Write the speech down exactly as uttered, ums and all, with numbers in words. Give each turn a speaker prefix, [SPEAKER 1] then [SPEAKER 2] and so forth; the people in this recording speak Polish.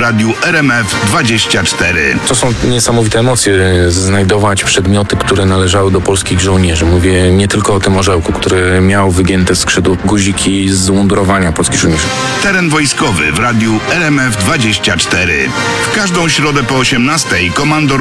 [SPEAKER 1] radiu R M F dwadzieścia cztery.
[SPEAKER 2] To są niesamowite emocje, znajdować przedmioty, które należały do polskich żołnierzy. Mówię nie tylko o tym orzełku, który miał wygięte skrzydło, guziki z umundurowania polskich żołnierzy.
[SPEAKER 1] Teren wojskowy w radiu R M F dwadzieścia cztery. W każdą środę po osiemnastej komandor